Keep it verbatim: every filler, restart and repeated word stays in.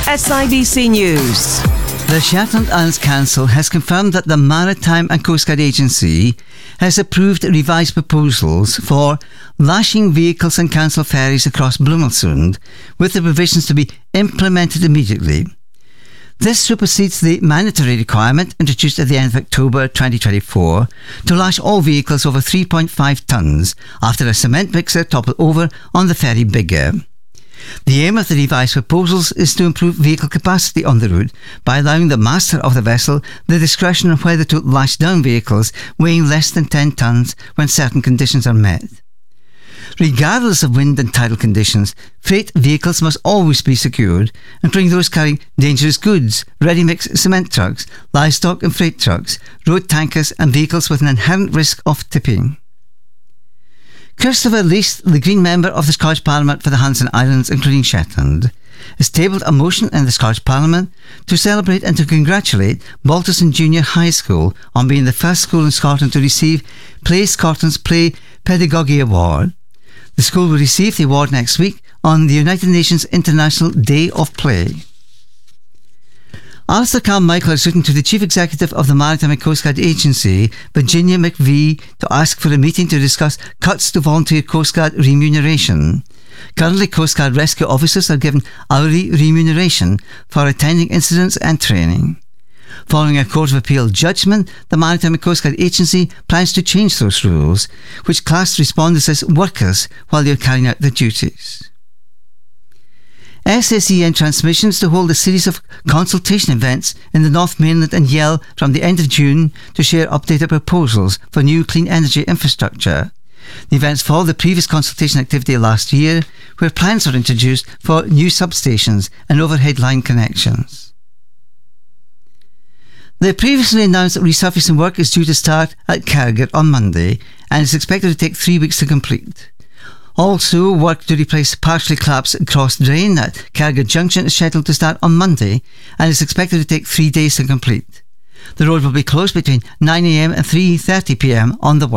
S I B C News. The Shetland Islands Council has confirmed that the Maritime and Coast Guard Agency has approved revised proposals for lashing vehicles and council ferries across Blomelsund, with the provisions to be implemented immediately. This supersedes the mandatory requirement introduced at the end of October twenty twenty-four to lash all vehicles over three point five tonnes after a cement mixer toppled over on the ferry Biggar. The aim of the revised proposals is to improve vehicle capacity on the route by allowing the master of the vessel the discretion on whether to lash down vehicles weighing less than ten tonnes when certain conditions are met. Regardless of wind and tidal conditions, freight vehicles must always be secured, including those carrying dangerous goods, ready-mix cement trucks, livestock and freight trucks, road tankers and vehicles with an inherent risk of tipping. Christopher Least, the Green member of the Scottish Parliament for the Hanson Islands, including Shetland, has tabled a motion in the Scottish Parliament to celebrate and to congratulate Balterson Junior High School on being the first school in Scotland to receive Play Scotland's Play Pedagogy Award. The school will receive the award next week on the United Nations International Day of Play. Alistair Carmichael is written to the Chief Executive of the Maritime and Coast Guard Agency, Virginia McVie, to ask for a meeting to discuss cuts to volunteer Coast Guard remuneration. Currently, Coast Guard rescue officers are given hourly remuneration for attending incidents and training. Following a Court of Appeal judgment, the Maritime and Coast Guard Agency plans to change those rules, which class responders as workers while they are carrying out their duties. S S E N Transmissions to hold a series of consultation events in the North Mainland and Yell from the end of June to share updated proposals for new clean energy infrastructure. The events follow the previous consultation activity last year, where plans were introduced for new substations and overhead line connections. The previously announced resurfacing work is due to start at Carriger on Monday and is expected to take three weeks to complete. Also, work to replace partially collapsed cross drain at Carriger Junction is scheduled to start on Monday and is expected to take three days to complete. The road will be closed between nine a m and three thirty p m on the